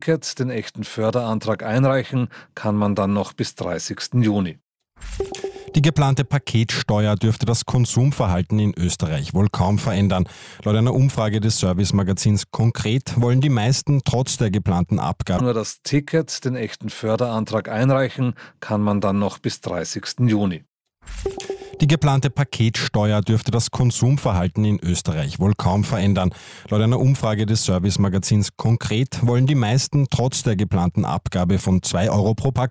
Ticket den echten Förderantrag einreichen, kann man dann noch bis 30. Juni. Die geplante Paketsteuer dürfte das Konsumverhalten in Österreich wohl kaum verändern. Laut einer Umfrage des Service-Magazins Konkret wollen die meisten trotz der geplanten Abgabe Nur das Ticket den echten Förderantrag einreichen, kann man dann noch bis 30. Juni. Die geplante Paketsteuer dürfte das Konsumverhalten in Österreich wohl kaum verändern. Laut einer Umfrage des Service-Magazins Konkret wollen die meisten trotz der geplanten Abgabe von 2 € pro Pack